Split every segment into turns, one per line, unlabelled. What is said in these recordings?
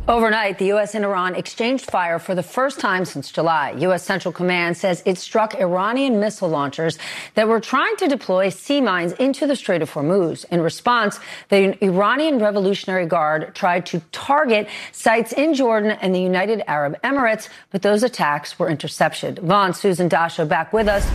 Overnight, the U.S. and Iran exchanged fire for the first time since July. U.S. Central Command says it struck Iranian missile launchers that were trying to deploy sea mines into the Strait of Hormuz. In response, the Iranian Revolutionary Guard tried to target sites in Jordan and the United Arab Emirates, but those attacks were intercepted. Vaughn, Susan Dasha back with us.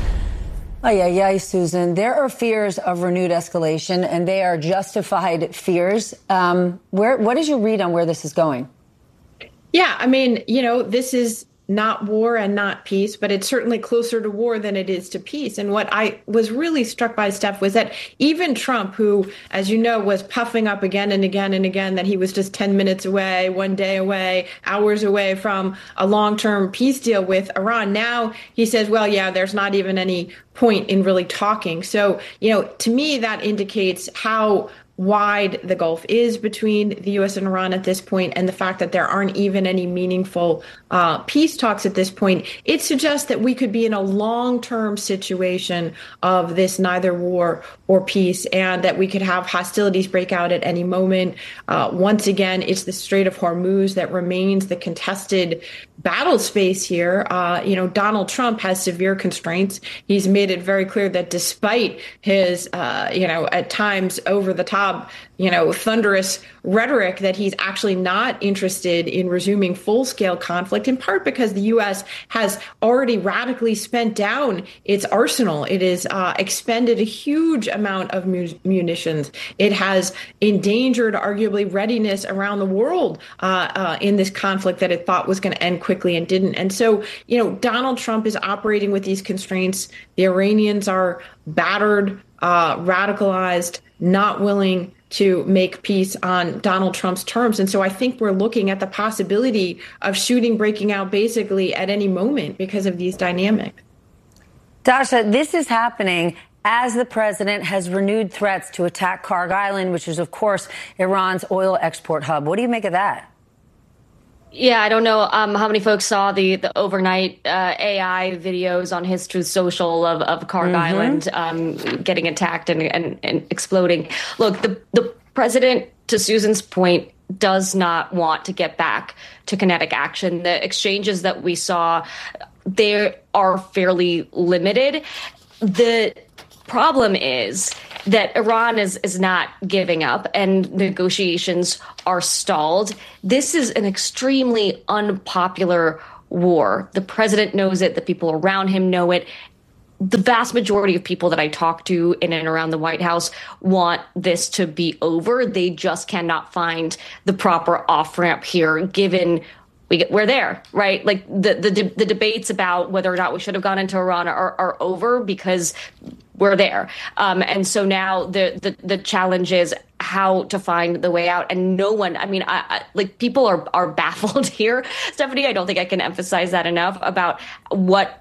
Susan, there are fears of renewed escalation, and they are justified fears. What is your read on where this is going?
Yeah, I mean, this is not war and not peace, but it's certainly closer to war than it is to peace. And what I was really struck by, Steph, was that even Trump, who, as you know, was puffing up again and again and again that he was just 10 minutes away, 1 day away, hours away from a long-term peace deal with Iran. Now he says, well, yeah, there's not even any point in really talking. So, to me, that indicates how wide the gulf is between the U.S. and Iran at this point, and the fact that there aren't even any meaningful peace talks at this point. It suggests that we could be in a long-term situation of this neither war or peace, and that we could have hostilities break out at any moment. Once again, it's the Strait of Hormuz that remains the contested battle space here. Donald Trump has severe constraints. He's made it very clear that despite his, at times over the top, thunderous rhetoric, that he's actually not interested in resuming full-scale conflict, in part because the U.S. has already radically spent down its arsenal. It has expended a huge amount of munitions. It has endangered, arguably, readiness around the world in this conflict that it thought was going to end quickly and didn't. And so, Donald Trump is operating with these constraints. The Iranians are battered, radicalized, not willing to make peace on Donald Trump's terms. And so I think we're looking at the possibility of shooting breaking out basically at any moment because of these dynamics.
Dasha, this is happening as the president has renewed threats to attack Kharg Island, which is, of course, Iran's oil export hub. What do you make of that?
Yeah, I don't know how many folks saw the overnight AI videos on his Truth Social of Kharg Island getting attacked and exploding. Look, the president, to Susan's point, does not want to get back to kinetic action. The exchanges that we saw, they are fairly limited. The problem is that Iran is not giving up and negotiations are stalled. This is an extremely unpopular war. The president knows it. The people around him know it. The vast majority of people that I talk to in and around the White House want this to be over. They just cannot find the proper off-ramp here, given we're there, right? Like the debates about whether or not we should have gone into Iran are over because we're there. And so now the challenge is how to find the way out. And no one, people are baffled here. Stephanie, I don't think I can emphasize that enough about what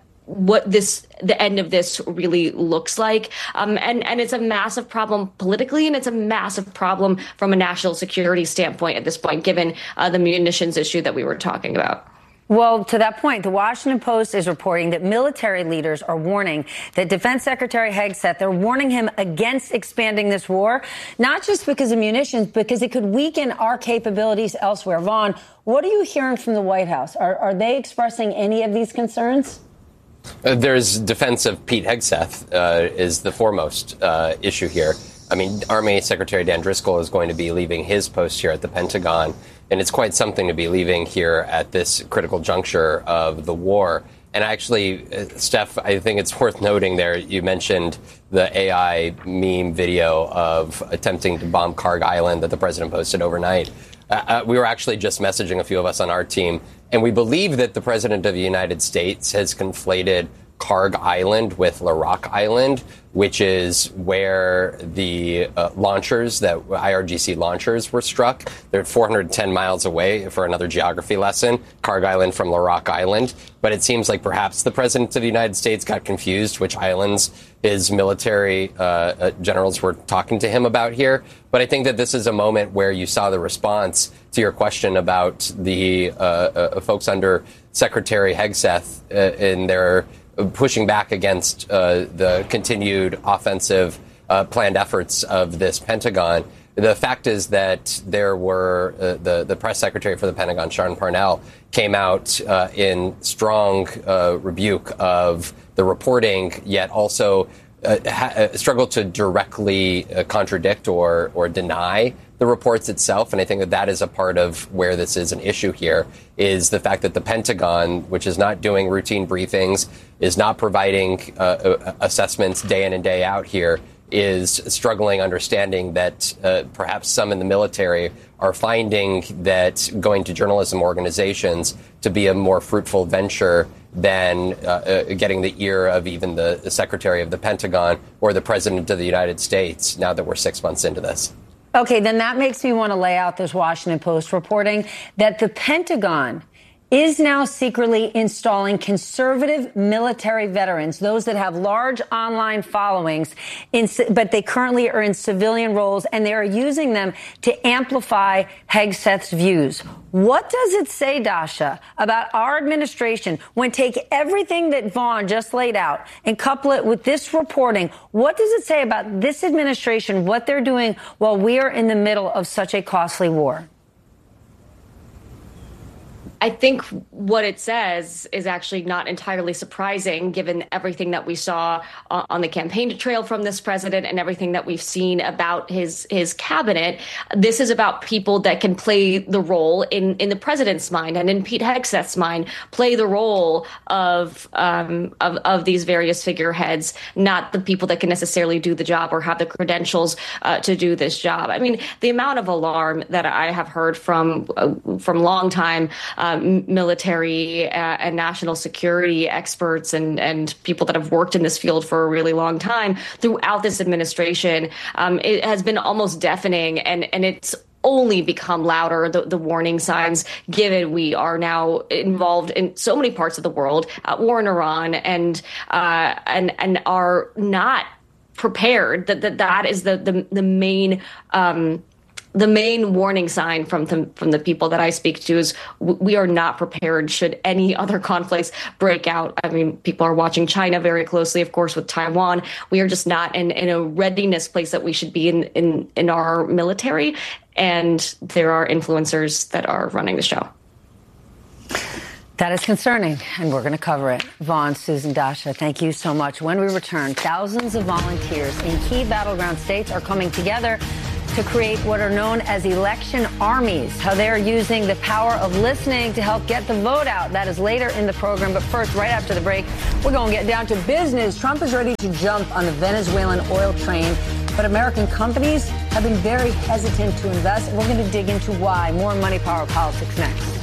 the end of this really looks like. And it's a massive problem politically, and it's a massive problem from a national security standpoint at this point, given the munitions issue that we were talking about.
Well, to that point, the Washington Post is reporting that military leaders are warning that Defense Secretary Hegseth, they're warning him against expanding this war, not just because of munitions, because it could weaken our capabilities elsewhere. Vaughn, what are you hearing from the White House? Are they expressing any of these concerns?
There's defense of Pete Hegseth is the foremost issue here. I mean, Army Secretary Dan Driscoll is going to be leaving his post here at the Pentagon, and it's quite something to be leaving here at this critical juncture of the war. And actually, Steph, I think it's worth noting there, you mentioned the AI meme video of attempting to bomb Kharg Island that the president posted overnight. We were actually just messaging a few of us on our team, and we believe that the president of the United States has conflated Kharg Island with Larak Island, which is where the launchers, that IRGC launchers, were struck. They're 410 miles away for another geography lesson, Kharg Island from Larak Island. But it seems like perhaps the president of the United States got confused which islands his military generals were talking to him about here. But I think that this is a moment where you saw the response to your question about the folks under Secretary Hegseth in their pushing back against the continued offensive planned efforts of this Pentagon. The fact is that there were the press secretary for the Pentagon, Sean Parnell, came out in strong rebuke of the reporting, yet also struggled to directly contradict or deny the reports itself. And I think that is a part of where this is an issue here, is the fact that the Pentagon, which is not doing routine briefings, is not providing assessments day in and day out here, is struggling understanding that perhaps some in the military are finding that going to journalism organizations to be a more fruitful venture than getting the ear of even the Secretary of the Pentagon or the President of the United States now that we're 6 months into this.
Okay, then that makes me want to lay out this Washington Post reporting that the Pentagon is now secretly installing conservative military veterans, those that have large online followings, but they currently are in civilian roles, and they are using them to amplify Hegseth's views. What does it say, Dasha, about our administration when take everything that Vaughn just laid out and couple it with this reporting? What does it say about this administration, what they're doing while we are in the middle of such a costly war?
I think what it says is actually not entirely surprising, given everything that we saw on the campaign trail from this president and everything that we've seen about his cabinet. This is about people that can play the role in the president's mind and in Pete Hegseth's mind, play the role of these various figureheads, not the people that can necessarily do the job or have the credentials to do this job. I mean, the amount of alarm that I have heard from long time military and national security experts and people that have worked in this field for a really long time throughout this administration, it has been almost deafening, and it's only become louder, the warning signs, given we are now involved in so many parts of the world at war in Iran and are not prepared. That is the main the main warning sign from the people that I speak to is we are not prepared should any other conflicts break out. I mean, people are watching China very closely, of course, with Taiwan. We are just not in a readiness place that we should be in our military. And there are influencers that are running the show.
That is concerning, and we're going to cover it. Vaughn, Susan, Dasha, thank you so much. When we return, thousands of volunteers in key battleground states are coming together to create what are known as election armies, how they are using the power of listening to help get the vote out. That is later in the program. But first, right after the break, we're going to get down to business. Trump is ready to jump on the Venezuelan oil train, but American companies have been very hesitant to invest. We're going to dig into why. More Money, Power, Politics next.